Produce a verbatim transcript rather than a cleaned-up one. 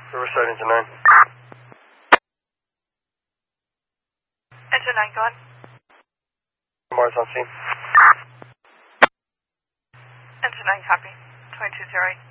Riverside, engine nine. Engine nine, go on. Mars on scene. Engine nine, copy. twenty-two zero eight.